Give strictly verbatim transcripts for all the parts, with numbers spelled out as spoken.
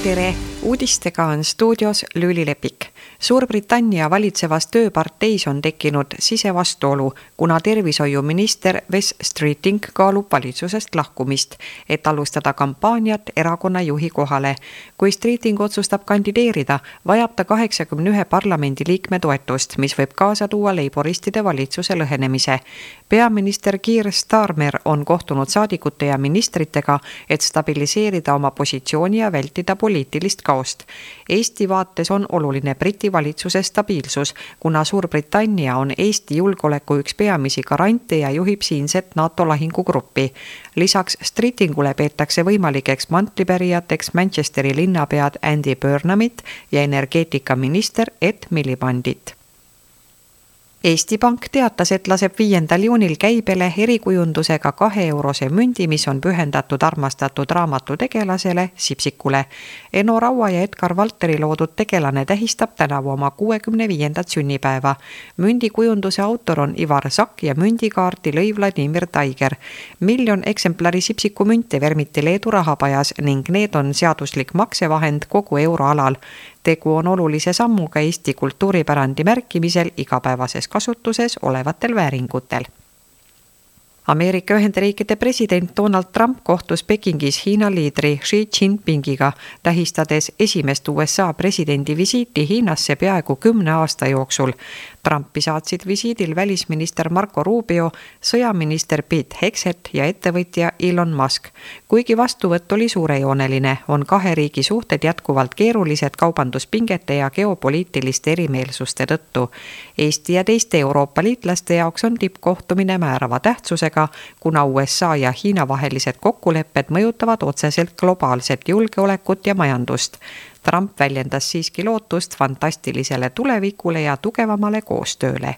Tere! Uudistega on stuudios Lüüli Lepik. Suurbritannia valitsevas tööparteis on tekkinud sisevastuolu, kuna tervishoiuminister Wes Streeting kaalub valitsusest lahkumist, et alustada kampaaniat erakonna juhi kohale. Kui Streeting otsustab kandideerida, vajab ta kaheksakümne ühe parlamendiliikme toetust, mis võib kaasa tuua leiboristide valitsuse lõhenemise. Peaminister Keir Starmer on kohtunud saadikute ja ministritega, et stabiliseerida oma positsiooni ja vältida poliitilist kaost. Eesti vaates on oluline Briti valitsuse stabiilsus, kuna Suurbritannia on Eesti julgeoleku üks peamisi garante ja juhib siinset NATO lahingugruppi. Lisaks Streetingule peetakse võimalikeks mantlipärijateks Manchesteri linnapead Andy Burnhamit ja energeetikaminister Ed Milibandit. Eesti Pank teatas, et laseb viiendal juunil käibele erikujundusega kahe eurose mündi, mis on pühendatud armastatud raamatu tegelasele Sipsikule. Eno Raua ja Edgar Valteri loodud tegelane tähistab tänavu oma kuuekümne viiendat sünnipäeva. Mündikujunduse autor on Ivar Sakk ja mündikaarti lõi Vladimir Taiger. Miljon eksemplari Sipsiku münte vermiti Leedu rahapajas ning need on seaduslik maksevahend kogu euroalal. Tegu on olulise sammuga Eesti kultuuripärandi märkimisel igapäevases kasutuses olevatel vääringutel. Ameerika Ühendriikide president Donald Trump kohtus Pekingis Hiina liidri Xi Jinpingiga, tähistades esimest U S A presidendi visiiti Hiinasse peaaegu kümne aasta jooksul. Trumpi saatsid visiidil välisminister Marco Rubio, sõjaminister Pete Hegseth ja ettevõtja Elon Musk. Kuigi vastuvõtt oli suurejooneline, on kahe riigi suhted jätkuvalt keerulised kaubanduspingete ja geopoliitiliste erimeelsuste tõttu. Eesti ja teiste Euroopa liitlaste jaoks on tippkohtumine määrava tähtsusega, kuna U S A ja Hiina vahelised kokkulepped mõjutavad otseselt globaalset julgeolekut ja majandust. Trump väljendas siiski lootust fantastilisele tulevikule ja tugevamale koostööle.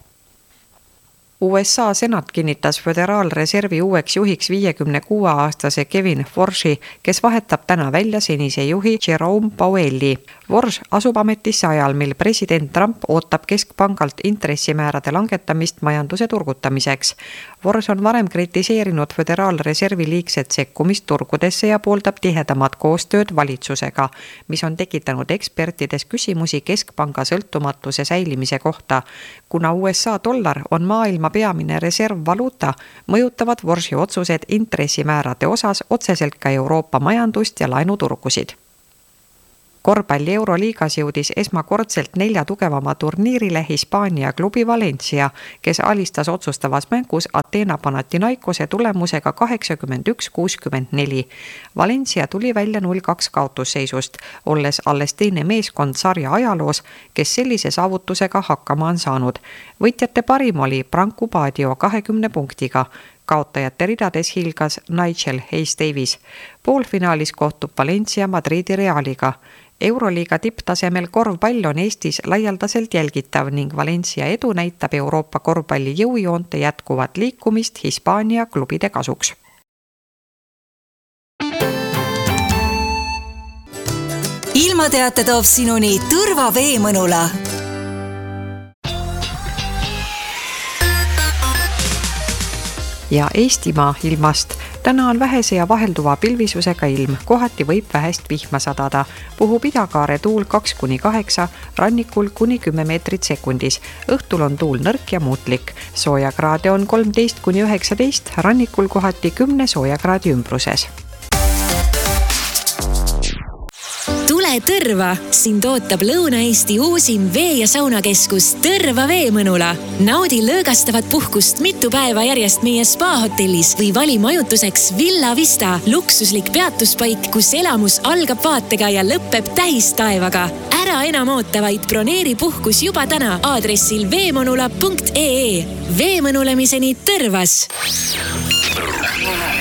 U S A senat kinnitas Föderaalreservi uueks juhiks viiekümne kuue aastase Kevin Warshi, kes vahetab täna välja senise juhi Jerome Powelli. Warsh asub ametisse ajal, mil president Trump ootab keskpangalt intressimäärade langetamist majanduse turgutamiseks. Warsh on varem kritiseerinud Föderaalreservi liigset sekkumist turgudesse ja pooldab tihedamat koostööd valitsusega, mis on tekitanud ekspertides küsimusi keskpanga sõltumatuse säilimise kohta. Kuna U S A dollar on maailma peamine reservvaluuta, mõjutavad Warshi otsused intressimäärade osas otseselt ka Euroopa majandust ja laenuturgusid. Korvpalli Euroliigas jõudis esmakordselt nelja tugevama turniirile Hispaania klubi Valencia, kes alistas otsustavas mängus Ateena Panathinaikose tulemusega kaheksakümmend üks kuuskümmend neli. Valencia tuli välja null kaks kaotusseisust, olles alles teine meeskond sarja ajaloos, kes sellise saavutusega hakkama on saanud. Võitjate parim oli Branko Badio kahekümne punktiga. Kaotajate ridades hilgas Nigel Hayes-Davis. Poolfinaalis kohtub Valencia Madridi Realiga. Euroliiga tipptasemel korvpall on Eestis laialdaselt jälgitav ning Valencia edu näitab Euroopa korvpalli jõujoonte jätkuvat liikumist Hispaania klubide kasuks. Ilmateate toob sinuni Tõrva Veemõnula. Ja Eestimaa ilmast. Täna on vähese ja vahelduva pilvisusega ilm, kohati võib vähest vihma sadada. Puhub idakaare tuul kaks kuni kaheksa, rannikul kuni kümme meetrit sekundis. Õhtul on tuul nõrk ja muutlik. Soojakraade on kolmteist kuni üheksateist, rannikul kohati kümne soojakraadi ümbruses. Tule Tõrva! Sind ootab Lõuna-Eesti uusim vee- ja saunakeskus Tõrva Veemõnula. Naudi lõõgastavat puhkust mitu päeva järjest meie spa-hotellis või vali majutuseks Villa Vista, luksuslik peatuspaik, kus elamus algab vaatega ja lõpeb tähistaevaga. Ära enam oota, vaid broneeri puhkus juba täna aadressil veemõnula punkt ee. Veemõnulemiseni Tõrvas!